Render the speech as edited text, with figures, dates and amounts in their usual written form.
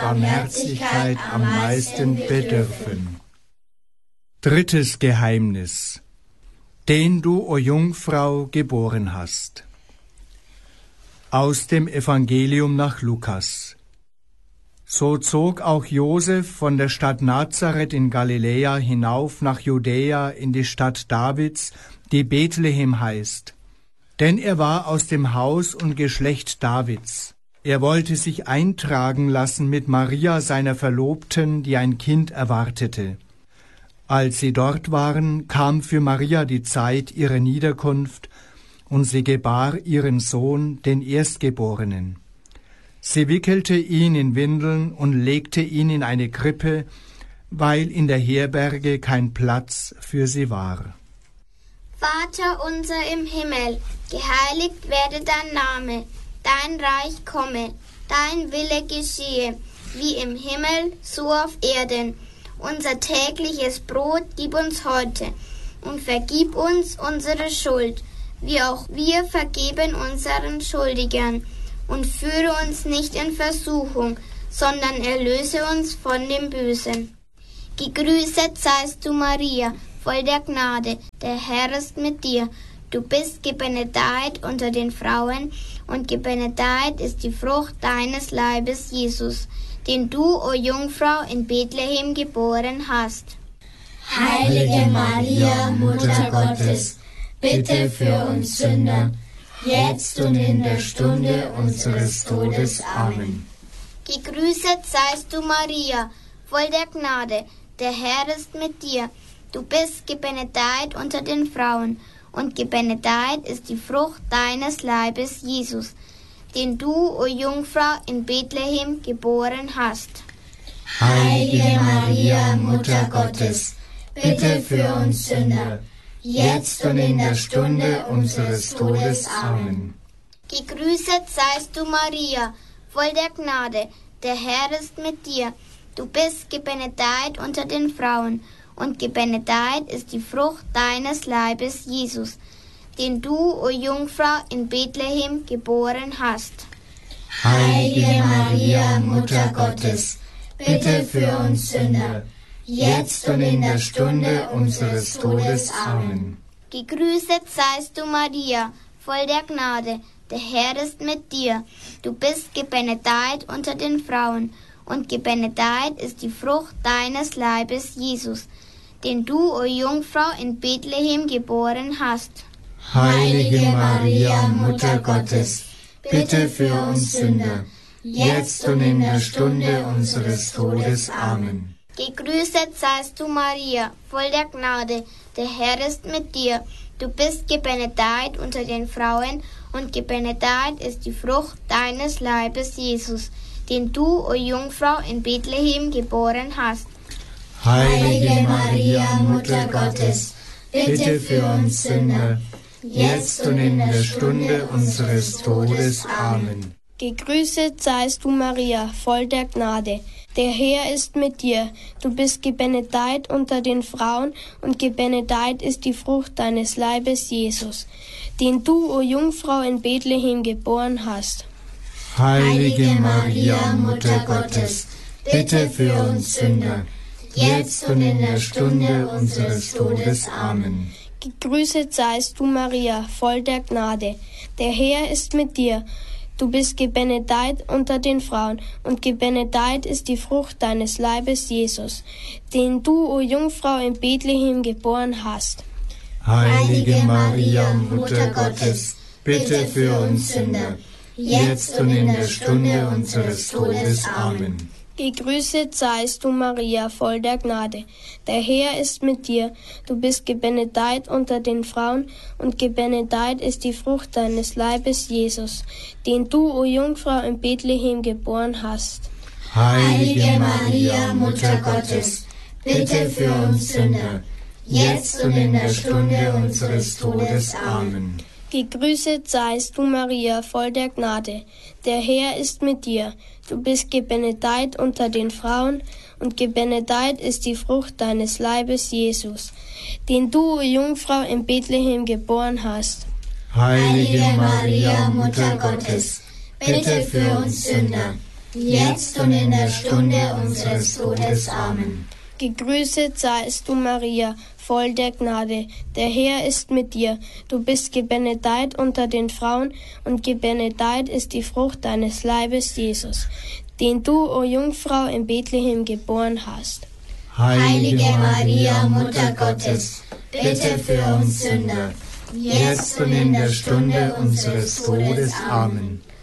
Barmherzigkeit am meisten bedürfen. Drittes Geheimnis, den du, o Jungfrau, geboren hast. Aus dem Evangelium nach Lukas. So zog auch Josef von der Stadt Nazareth in Galiläa hinauf nach Judäa in die Stadt Davids, die Bethlehem heißt. Denn er war aus dem Haus und Geschlecht Davids. Er wollte sich eintragen lassen mit Maria, seiner Verlobten, die ein Kind erwartete. Als sie dort waren, kam für Maria die Zeit ihrer Niederkunft, und sie gebar ihren Sohn, den Erstgeborenen. Sie wickelte ihn in Windeln und legte ihn in eine Krippe, weil in der Herberge kein Platz für sie war. Vater unser im Himmel, geheiligt werde dein Name, dein Reich komme, dein Wille geschehe, wie im Himmel, so auf Erden. Unser tägliches Brot gib uns heute und vergib uns unsere Schuld, wie auch wir vergeben unseren Schuldigern. Und führe uns nicht in Versuchung, sondern erlöse uns von dem Bösen. Gegrüßet seist du, Maria, voll der Gnade, der Herr ist mit dir. Du bist gebenedeit unter den Frauen, und gebenedeit ist die Frucht deines Leibes, Jesus, den du, o Jungfrau, in Bethlehem geboren hast. Heilige Maria, Mutter Gottes, bitte für uns Sünder, jetzt und in der Stunde unseres Todes. Amen. Gegrüßet seist du, Maria, voll der Gnade, der Herr ist mit dir. Du bist gebenedeit unter den Frauen, und gebenedeit ist die Frucht deines Leibes, Jesus, den du, o Jungfrau, in Bethlehem geboren hast. Heilige Maria, Mutter Gottes, bitte für uns Sünder, jetzt und in der Stunde unseres Todes. Amen. Gegrüßet seist du, Maria, voll der Gnade, der Herr ist mit dir. Du bist gebenedeit unter den Frauen, und gebenedeit ist die Frucht deines Leibes, Jesus, den du, o Jungfrau, in Bethlehem geboren hast. Heilige Maria, Mutter Gottes, bitte für uns Sünder, jetzt und in der Stunde unseres Todes. Amen. Gegrüßet seist du, Maria, voll der Gnade, der Herr ist mit dir. Du bist gebenedeit unter den Frauen, und gebenedeit ist die Frucht deines Leibes, Jesus, den du, o Jungfrau, in Bethlehem geboren hast. Heilige Maria, Mutter Gottes, bitte für uns Sünder, jetzt und in der Stunde unseres Todes. Amen. Gegrüßet seist du, Maria, voll der Gnade, der Herr ist mit dir. Du bist gebenedeit unter den Frauen, und gebenedeit ist die Frucht deines Leibes, Jesus, den du, o Jungfrau, in Bethlehem geboren hast. Heilige Maria, Mutter Gottes, bitte für uns Sünder, jetzt und in der Stunde unseres Todes. Amen. Gegrüßet seist du, Maria, voll der Gnade. Der Herr ist mit dir. Du bist gebenedeit unter den Frauen, und gebenedeit ist die Frucht deines Leibes, Jesus, den du, o Jungfrau, in Bethlehem geboren hast. Heilige Maria, Mutter Gottes, bitte für uns Sünder, jetzt und in der Stunde unseres Todes. Amen. Gegrüßet seist du, Maria, voll der Gnade. Der Herr ist mit dir. Du bist gebenedeit unter den Frauen, und gebenedeit ist die Frucht deines Leibes, Jesus, den du, o Jungfrau, in Bethlehem geboren hast. Heilige Maria, Mutter Gottes, bitte für uns Sünder, jetzt und in der Stunde unseres Todes. Amen. Gegrüßet seist du, Maria, voll der Gnade. Der Herr ist mit dir. Du bist gebenedeit unter den Frauen, und gebenedeit ist die Frucht deines Leibes, Jesus, den du, o Jungfrau, in Bethlehem geboren hast. Heilige Maria, Mutter Gottes, bitte für uns Sünder, jetzt und in der Stunde unseres Todes. Amen. Gegrüßet seist du, Maria, voll der Gnade. Der Herr ist mit dir. Du bist gebenedeit unter den Frauen, und gebenedeit ist die Frucht deines Leibes, Jesus, den du, o Jungfrau, in Bethlehem geboren hast. Heilige Maria, Mutter Gottes, bitte für uns Sünder, jetzt und in der Stunde unseres Todes. Amen. Gegrüßet seist du, Maria, voll der Gnade. Der Herr ist mit dir. Du bist gebenedeit unter den Frauen, und gebenedeit ist die Frucht deines Leibes, Jesus, den du, o Jungfrau, in Bethlehem geboren hast. Heilige Maria, Mutter Gottes, bitte für uns Sünder, jetzt und in der Stunde unseres Todes. Amen.